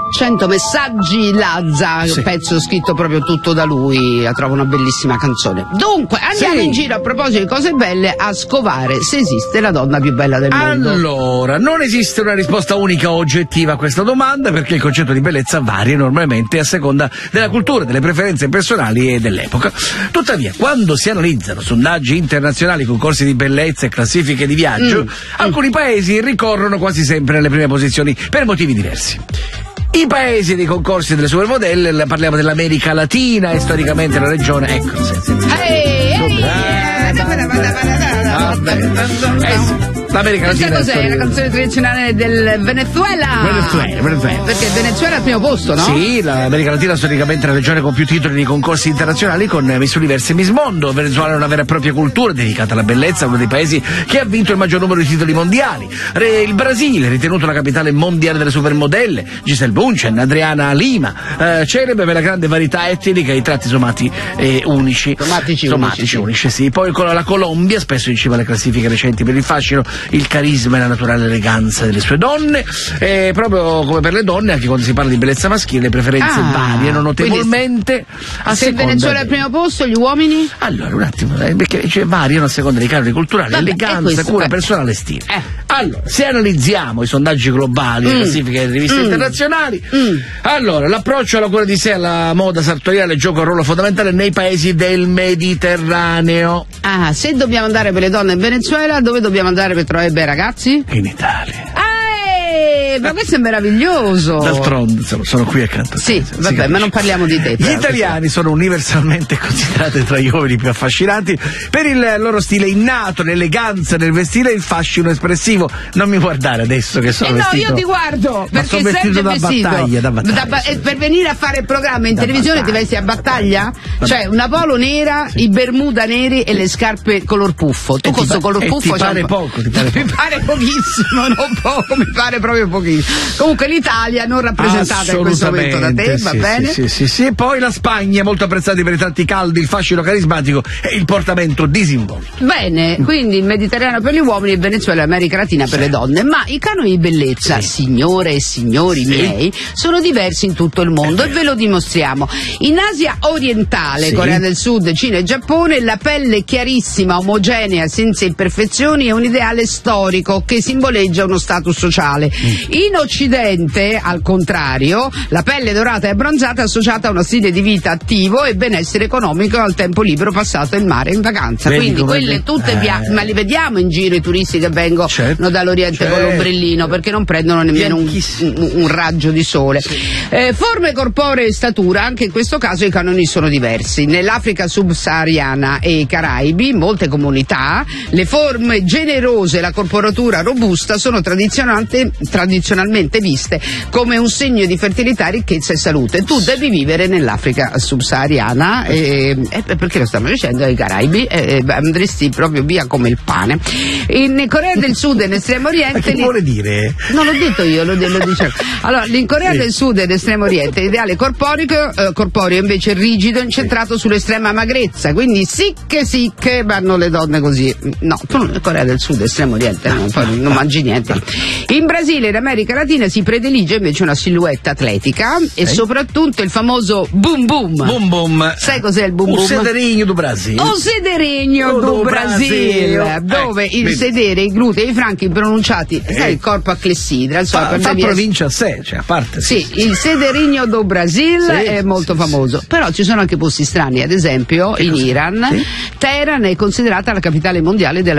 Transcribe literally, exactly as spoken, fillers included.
cento messaggi Lazza, sì. Pezzo scritto proprio tutto da lui, la trovo una bellissima canzone. Dunque, andiamo sì. in giro a proposito di cose belle a scovare se esiste la donna più bella del mondo. Allora, non esiste una risposta unica o oggettiva a questa domanda, perché il concetto di bellezza varia enormemente a seconda della cultura, delle preferenze personali e dell'epoca. Tuttavia, quando si analizzano sondaggi internazionali, concorsi di bellezza e classifiche di viaggio, mm. alcuni mm. paesi ricorrono quasi sempre nelle prime posizioni per motivi diversi. I paesi dei concorsi delle supermodelle, parliamo dell'America Latina e storicamente la regione, ecco, sì, sì. Hey, hey, eh, l'America Latina. Questa cos'è? La canzone tradizionale del Venezuela. Venezuela, Venezuela. Perché il Venezuela è al primo posto, no? Sì, l'America Latina è storicamente la regione con più titoli nei concorsi internazionali con Miss Universo e Miss Mondo. Il Venezuela è una vera e propria cultura dedicata alla bellezza, uno dei paesi che ha vinto il maggior numero di titoli mondiali. Il Brasile, ritenuto la capitale mondiale delle supermodelle, Giselle Bündchen, Adriana Lima, eh, celebre per la grande varietà etnica e i tratti somati eh, unici. Somatici, somatici unici, unici, sì. Poi con la Colombia, spesso in cima alle classifiche recenti per il fascino, il carisma e la naturale eleganza delle sue donne, e proprio come per le donne anche quando si parla di bellezza maschile le preferenze ah, variano notevolmente a se il Venezuela è al primo posto, gli uomini? Allora un attimo, eh, perché cioè, variano a seconda dei canoni culturali. Vabbè, eleganza, cura eh. personale e stile. Eh. Allora, se analizziamo i sondaggi globali, mm. le classifiche delle riviste mm. internazionali, mm. allora l'approccio alla cura di sé, alla moda sartoriale gioca un ruolo fondamentale nei paesi del Mediterraneo. Ah, se dobbiamo andare per le donne in Venezuela, dove dobbiamo andare per trovare i bei ragazzi? In Italia. Ah, ma questo è meraviglioso. D'altronde sono, sono qui accanto a te. Sì, vabbè, capisce. Ma non parliamo di te. Gli italiani sono universalmente considerati tra gli uomini più affascinanti per il loro stile innato, l'eleganza nel vestire e il fascino espressivo. Non mi guardare adesso che sono eh vestito. No, io ti guardo, ma perché sono vestito da vestito battaglia, da battaglia. Da ba- sì. Per venire a fare il programma in da televisione battaglia. Ti vesti a battaglia? Da cioè una polo nera, sì. I bermuda neri e le scarpe color puffo. Tu con questo color puffo ti pare poco, ti pare mi poco. pare pochissimo, non poco, mi pare proprio pochissimo. Comunque l'Italia non rappresentata in questo momento da te, va sì, bene? Sì, sì, sì, sì. E poi la Spagna, molto apprezzati per i tratti caldi, il fascino carismatico e il portamento disinvolto. Bene, quindi il Mediterraneo per gli uomini, il Venezuela e l'America Latina per sì. le donne. Ma i canoni di bellezza, sì. signore e signori sì. miei, sono diversi in tutto il mondo e ve lo dimostriamo. In Asia orientale, sì. Corea del Sud, Cina e Giappone, la pelle chiarissima, omogenea, senza imperfezioni è un ideale storico che simboleggia uno status sociale. Mm. In Occidente, al contrario, la pelle dorata e abbronzata è associata a uno stile di vita attivo e benessere economico al tempo libero passato in mare in vacanza. Vedi quindi quelle le... tutte eh... via... ma li vediamo in giro i turisti che vengono certo. dall'Oriente certo. con l'ombrellino, perché non prendono nemmeno un, un, un raggio di sole. Sì. Eh, forme corporee e statura, anche in questo caso i canoni sono diversi. Nell'Africa subsahariana e i Caraibi, molte comunità, le forme generose e la corporatura robusta sono tradizionalmente, tradizionalmente viste come un segno di fertilità, ricchezza e salute. Tu devi vivere nell'Africa subsahariana e, e perché lo stiamo dicendo ai Caraibi e, e andresti proprio via come il pane. In Corea del Sud e nell'Estremo Oriente, ma che vuole dire? Non l'ho detto io, lo, lo dicevo. Allora, in Corea sì. del Sud e nell'Estremo Oriente l'ideale corporeo, eh, corporeo invece è rigido, incentrato sì. sull'estrema magrezza, quindi sicche sicche vanno le donne così. No, tu in Corea del Sud e Estremo Oriente no, poi non mangi niente. In Brasile e in America Latina si predilige invece una silhouette atletica e sì. soprattutto il famoso boom boom. Boom boom. Sai cos'è il boom boom? Un sederegno do Brasil. Un sederegno do Brasil, dove eh, il vedi. sedere, i glutei e i franchi pronunciati, eh. sai, il corpo a clessidra, insomma, fa, per fa venire... provincia a sé, cioè a parte. Sì, sì, il sederegno do Brasil sì, è molto sì, famoso, sì, però ci sono anche posti strani, ad esempio che in cosa? Iran, sì? Teheran è considerata la capitale mondiale della